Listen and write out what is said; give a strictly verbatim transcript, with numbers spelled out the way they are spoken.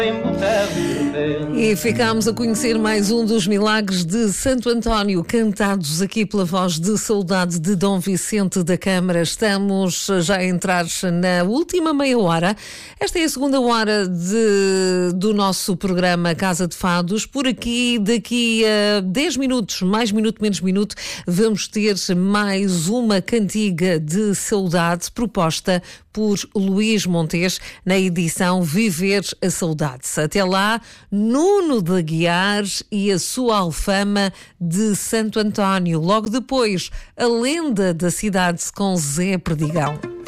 E ficámos a conhecer mais um dos milagres de Santo António, cantados aqui pela voz de saudade de Dom Vicente da Câmara. Estamos já a entrar na última meia hora. Esta é a segunda hora de, do nosso programa Casa de Fados. Por aqui, daqui a dez minutos, mais minuto, menos minuto, vamos ter mais uma cantiga de saudade proposta por Luís Montes na edição Viver a Saudade. Até lá, Nuno de Aguiar e a sua Alfama de Santo António. Logo depois, a lenda da cidade com Zé Perdigão.